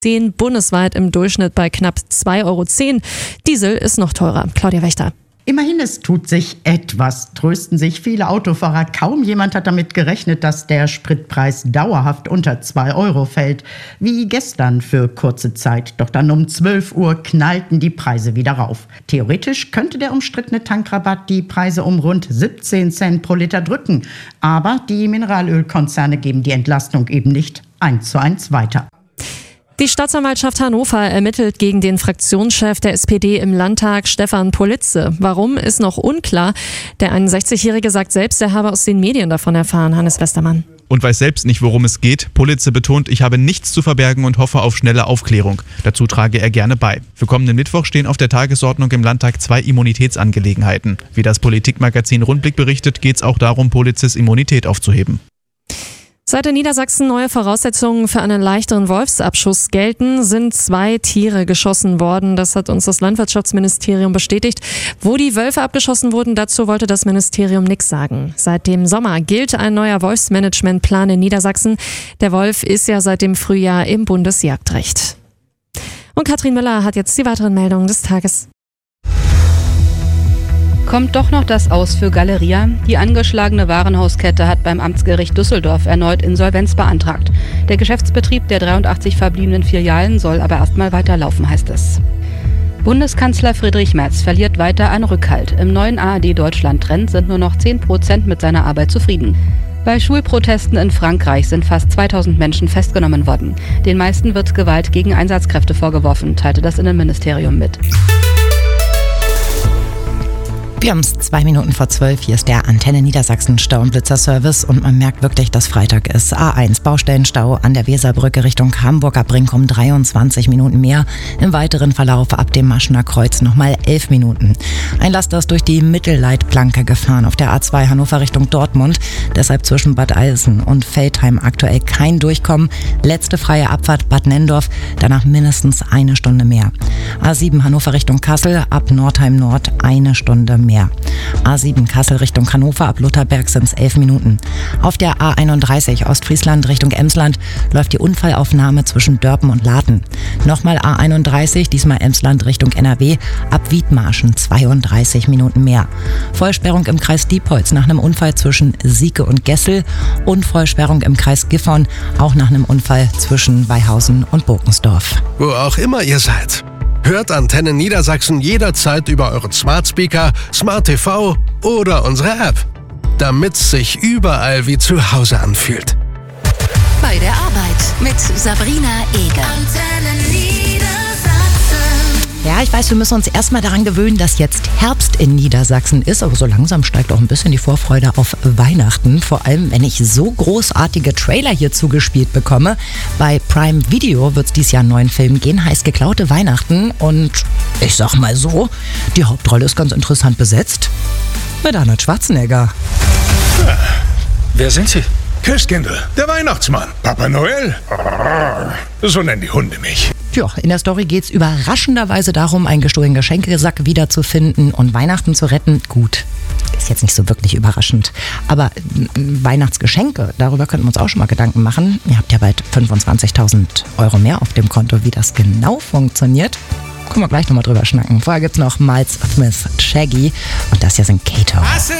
bundesweit im Durchschnitt bei knapp 2,10 Euro. Diesel ist noch teurer. Claudia Wächter. Immerhin, es tut sich etwas, trösten sich viele Autofahrer. Kaum jemand hat damit gerechnet, dass der Spritpreis dauerhaft unter 2 Euro fällt. Wie gestern für kurze Zeit. Doch dann um 12 Uhr knallten die Preise wieder rauf. Theoretisch könnte der umstrittene Tankrabatt die Preise um rund 17 Cent pro Liter drücken. Aber die Mineralölkonzerne geben die Entlastung eben nicht 1:1 weiter. Die Staatsanwaltschaft Hannover ermittelt gegen den Fraktionschef der SPD im Landtag, Stefan Politze. Warum, ist noch unklar. Der 61-Jährige sagt selbst, er habe aus den Medien davon erfahren. Hannes Westermann. Und weiß selbst nicht, worum es geht. Politze betont, ich habe nichts zu verbergen und hoffe auf schnelle Aufklärung. Dazu trage er gerne bei. Für kommenden Mittwoch stehen auf der Tagesordnung im Landtag 2 Immunitätsangelegenheiten. Wie das Politikmagazin Rundblick berichtet, geht es auch darum, Politzes Immunität aufzuheben. Seit in Niedersachsen neue Voraussetzungen für einen leichteren Wolfsabschuss gelten, sind 2 Tiere geschossen worden. Das hat uns das Landwirtschaftsministerium bestätigt. Wo die Wölfe abgeschossen wurden, dazu wollte das Ministerium nichts sagen. Seit dem Sommer gilt ein neuer Wolfsmanagementplan in Niedersachsen. Der Wolf ist ja seit dem Frühjahr im Bundesjagdrecht. Und Katrin Müller hat jetzt die weiteren Meldungen des Tages. Kommt doch noch das Aus für Galeria? Die angeschlagene Warenhauskette hat beim Amtsgericht Düsseldorf erneut Insolvenz beantragt. Der Geschäftsbetrieb der 83 verbliebenen Filialen soll aber erstmal weiterlaufen, heißt es. Bundeskanzler Friedrich Merz verliert weiter an Rückhalt. Im neuen ARD-Deutschland-Trend sind nur noch 10% mit seiner Arbeit zufrieden. Bei Schulprotesten in Frankreich sind fast 2000 Menschen festgenommen worden. Den meisten wird Gewalt gegen Einsatzkräfte vorgeworfen, teilte das Innenministerium mit. Wir haben es 2 Minuten vor 12. Hier ist der Antenne Niedersachsen Stau- und Blitzerservice und man merkt wirklich, dass Freitag ist. A1 Baustellenstau an der Weserbrücke Richtung Hamburger Brink um 23 Minuten mehr. Im weiteren Verlauf ab dem Maschener Kreuz nochmal 11 Minuten. Ein Laster ist durch die Mittelleitplanke gefahren auf der A2 Hannover Richtung Dortmund. Deshalb zwischen Bad Eilsen und Veltheim aktuell kein Durchkommen. Letzte freie Abfahrt Bad Nendorf, danach mindestens 1 Stunde mehr. A7 Hannover Richtung Kassel, ab Nordheim Nord 1 Stunde mehr. A7 Kassel Richtung Hannover, ab Lutherberg sind es 11 Minuten. Auf der A31 Ostfriesland Richtung Emsland läuft die Unfallaufnahme zwischen Dörpen und Laten. Nochmal A31, diesmal Emsland Richtung NRW, ab Wiedmarschen 32 Minuten mehr. Vollsperrung im Kreis Diepholz nach einem Unfall zwischen Sieke und Gessel und Vollsperrung im Kreis Gifhorn, auch nach einem Unfall zwischen Weihausen und Burgensdorf. Wo auch immer ihr seid. Hört Antenne Niedersachsen jederzeit über euren Smart Speaker, Smart TV oder unsere App, damit's sich überall wie zu Hause anfühlt. Bei der Arbeit mit Sabrina Eger. Antenne Niedersachsen. Ja, ich weiß, wir müssen uns erstmal daran gewöhnen, dass jetzt Herbst in Niedersachsen ist, aber so langsam steigt auch ein bisschen die Vorfreude auf Weihnachten. Vor allem, wenn ich so großartige Trailer hier zugespielt bekomme. Bei Prime Video wird es dieses Jahr einen neuen Film gehen, heißt Geklaute Weihnachten. Und ich sag mal so, die Hauptrolle ist ganz interessant besetzt. Mit Arnold Schwarzenegger. Ja, wer sind Sie? Christkindl, der Weihnachtsmann, Papa Noel. So nennen die Hunde mich. Ja, in der Story geht's überraschenderweise darum, einen gestohlenen Geschenkesack wiederzufinden und Weihnachten zu retten. Gut, ist jetzt nicht so wirklich überraschend. Aber Weihnachtsgeschenke, darüber könnten wir uns auch schon mal Gedanken machen. Ihr habt ja bald 25.000 Euro mehr auf dem Konto. Wie das genau funktioniert, können wir gleich nochmal drüber schnacken. Vorher gibt's noch Miles Smith, Shaggy und das hier sind Kato.